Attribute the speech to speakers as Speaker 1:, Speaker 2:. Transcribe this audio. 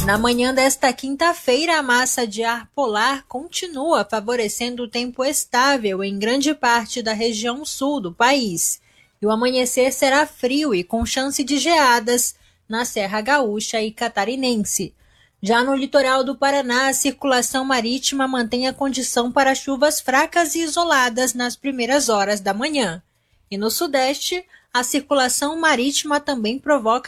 Speaker 1: Na manhã desta quinta-feira, a massa de ar polar continua favorecendo o tempo estável em grande parte da região sul do país. E o amanhecer será frio e com chance de geadas na Serra Gaúcha e Catarinense. Já no litoral do Paraná, a circulação marítima mantém a condição para chuvas fracas e isoladas nas primeiras horas da manhã. E no sudeste, a circulação marítima também provoca